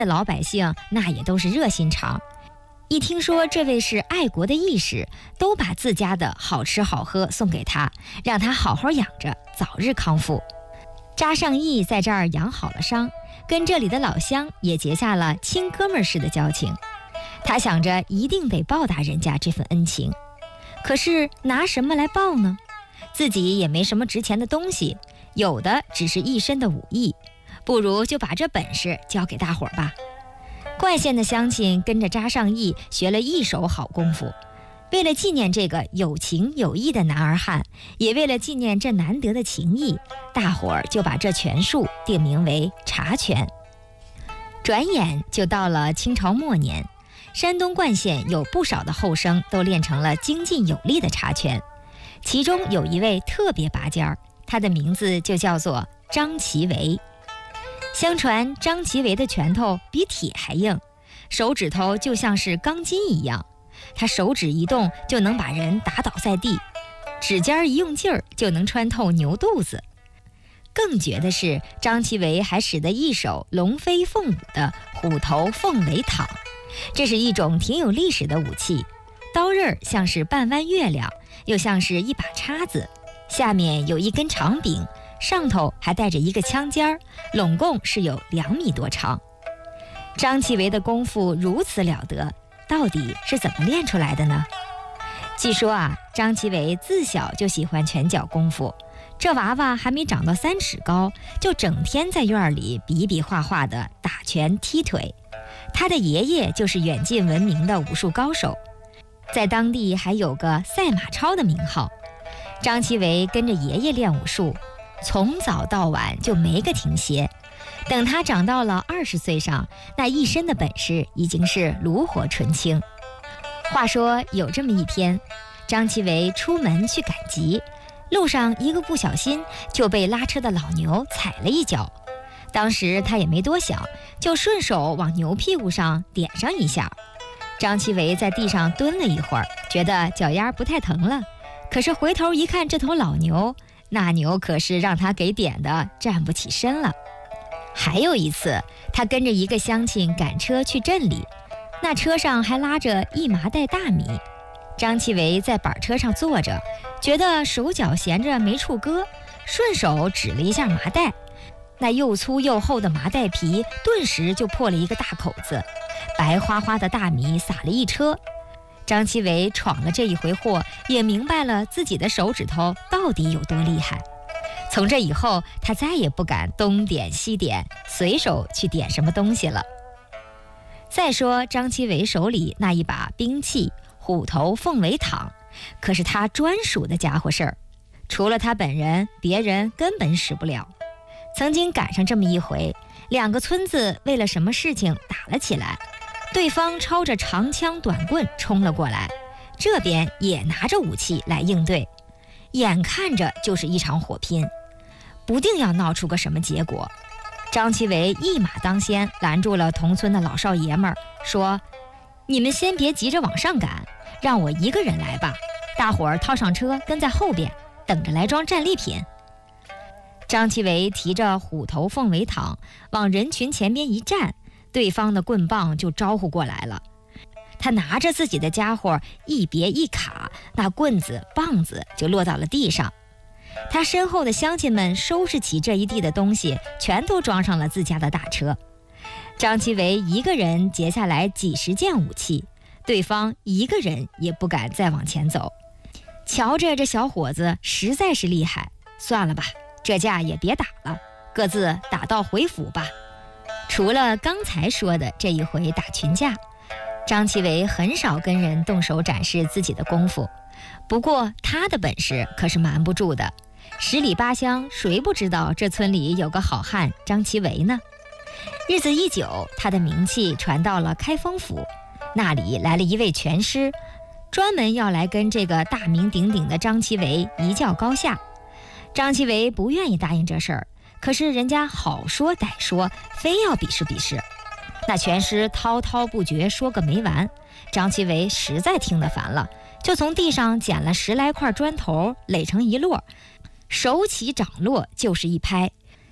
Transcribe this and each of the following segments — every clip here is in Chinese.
老百姓那也都是热心肠，一听说这位是爱国的义士，都把自家的好吃好喝送给他，让他好好养着，早日康复。扎尚义在这儿养好了伤，跟这里的老乡也结下了亲哥们儿似的交情。他想着一定得报答人家这份恩情，可是拿什么来报呢？自己也没什么值钱的东西，有的只是一身的武艺，不如就把这本事教给大伙儿吧。冠县的乡亲跟着扎尚义学了一手好功夫，为了纪念这个有情有义的男儿汉，也为了纪念这难得的情谊，大伙儿就把这拳术定名为茶拳。转眼就到了清朝末年，山东冠县有不少的后生都练成了精进有力的茶拳，其中有一位特别拔尖儿，他的名字就叫做张其维。相传张其维的拳头比铁还硬，手指头就像是钢筋一样，他手指一动就能把人打倒在地，指尖一用劲儿就能穿透牛肚子。更绝的是，张其维还使得一手龙飞凤舞的虎头凤尾躺，这是一种挺有历史的武器，刀刃像是半弯月亮，又像是一把叉子，下面有一根长柄，上头还带着一个枪尖儿，拢共是有2米多长。张其维的功夫如此了得，到底是怎么练出来的呢？据说张其维自小就喜欢拳脚功夫，这娃娃还没长到3尺高，就整天在院里比比划划的打拳踢腿。他的爷爷就是远近闻名的武术高手，在当地还有个赛马超的名号。张其维跟着爷爷练武术，从早到晚就没个停歇。等他长到了20岁上，那一身的本事已经是炉火纯青。话说有这么一天，张其维出门去赶集，路上一个不小心就被拉车的老牛踩了一脚。当时他也没多想，就顺手往牛屁股上点上一下。张其维在地上蹲了一会儿，觉得脚丫不太疼了，可是回头一看这头老牛，那牛可是让他给点的站不起身了。还有一次，他跟着一个乡亲赶车去镇里，那车上还拉着一麻袋大米。张其维在板车上坐着，觉得手脚闲着没处搁，顺手指了一下麻袋，那又粗又厚的麻袋皮顿时就破了一个大口子，白花花的大米撒了一车。张其维闯了这一回祸，也明白了自己的手指头到底有多厉害。从这以后，他再也不敢东点西点，随手去点什么东西了。再说张其维手里那一把兵器虎头凤尾躺，可是他专属的家伙事儿，除了他本人，别人根本使不了。曾经赶上这么一回，2个村子为了什么事情打了起来，对方抄着长枪短棍冲了过来，这边也拿着武器来应对，眼看着就是一场火拼，不定要闹出个什么结果。张其维一马当先拦住了同村的老少爷们儿，说：“你们先别急着往上赶，让我一个人来吧，大伙儿套上车跟在后边，等着来装战利品。”张其维提着虎头凤尾躺往人群前边一站，对方的棍棒就招呼过来了。他拿着自己的家伙一别一卡，那棍子棒子就落到了地上。他身后的乡亲们收拾起这一地的东西，全都装上了自家的大车。张其维一个人截下来几十件武器，对方一个人也不敢再往前走。瞧着这小伙子实在是厉害，算了吧，这架也别打了，各自打道回府吧。除了刚才说的这一回打群架，张其维很少跟人动手展示自己的功夫，不过他的本事可是瞒不住的，10里8乡谁不知道这村里有个好汉张其维呢？日子一久，他的名气传到了开封府，那里来了一位拳师，专门要来跟这个大名鼎鼎的张其维一较高下。张其维不愿意答应这事儿，可是人家好说歹说，非要比试比试。那拳师滔滔不绝说个没完，张其维实在听得烦了，就从地上捡了10来块砖头垒成一摞，手起掌落就是一拍，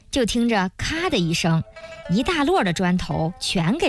就听着咔的一声，一大摞的砖头全给